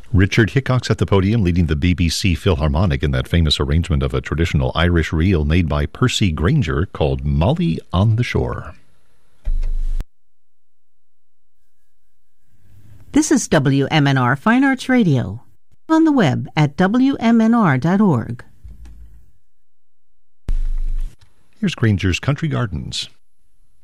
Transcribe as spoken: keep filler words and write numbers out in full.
Richard Hickox at the podium, leading the B B C Philharmonic in that famous arrangement of a traditional Irish reel made by Percy Grainger called Molly on the Shore. This is W M N R Fine Arts Radio, on the web at W M N R dot org. Here's Granger's Country Gardens.